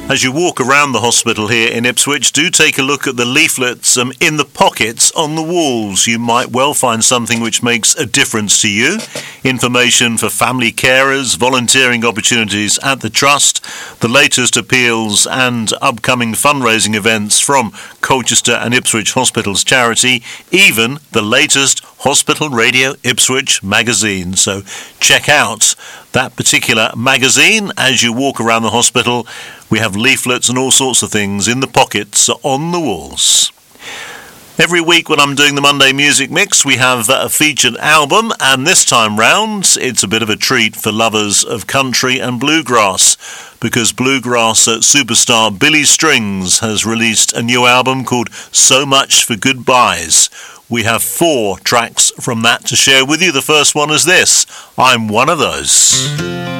As you walk around the hospital here in Ipswich, do take a look at the leaflets in the pockets on the walls. You might well find something which makes a difference to you. Information for family carers, volunteering opportunities at the Trust, the latest appeals and upcoming fundraising events from Colchester and Ipswich Hospitals Charity, even the latest Hospital Radio Ipswich magazine. So check out that particular magazine as you walk around the hospital. We have leaflets and all sorts of things in the pockets on the walls. Every week when I'm doing the Monday Music Mix, we have a featured album, and this time round, it's a bit of a treat for lovers of country and bluegrass, because bluegrass superstar Billy Strings has released a new album called So Much for Goodbyes. We have 4 tracks from that to share with you. The first one is this, I'm One of Those.